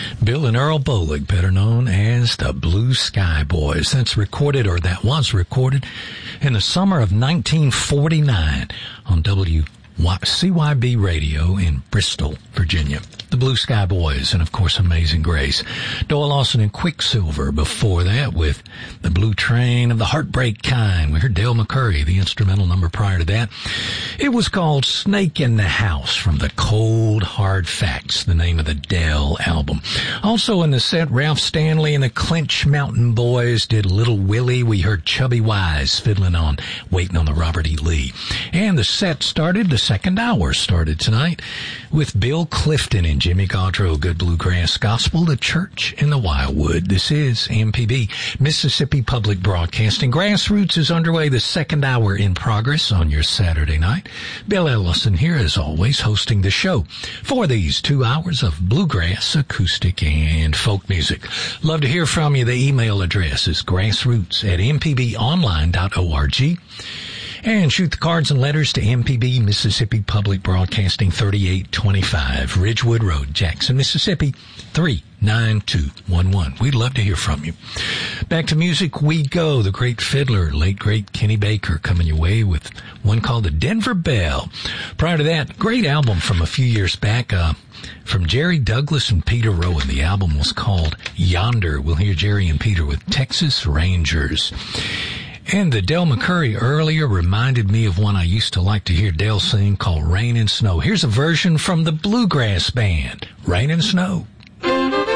Bill and Earl Bolig, better known as the Blue Sky Boys. That was recorded in the summer of 1949 on CYB Radio in Bristol, Virginia. The Blue Sky Boys, and of course Amazing Grace. Doyle Lawson and Quicksilver before that with The Blue Train of the Heartbreak Kind. We heard Dale McCurry, the instrumental number prior to that. It was called Snake in the House from the Cold Hard Facts, the name of the Dale album. Also in the set, Ralph Stanley and the Clinch Mountain Boys did Little Willie. We heard Chubby Wise fiddling on Waiting on the Robert E. Lee. And the second hour started tonight with Bill Clifton and Jimmy Gaudreau, Good Bluegrass Gospel, The Church in the Wildwood. This is MPB, Mississippi Public Broadcasting. Grassroots is underway, the second hour in progress on your Saturday night. Bill Ellison here, as always, hosting the show for these 2 hours of bluegrass, acoustic, and folk music. Love to hear from you. The email address is grassroots@mpbonline.org. And shoot the cards and letters to MPB, Mississippi Public Broadcasting, 3825 Ridgewood Road, Jackson, Mississippi, 39211. We'd love to hear from you. Back to music we go. The great fiddler, late great Kenny Baker, coming your way with one called the Denver Bell. Prior to that, great album from a few years back, from Jerry Douglas and Peter Rowan. The album was called Yonder. We'll hear Jerry and Peter with Texas Rangers. And the Dale McCurry earlier reminded me of one I used to like to hear Dale sing called Rain and Snow. Here's a version from the Bluegrass Band, Rain and Snow.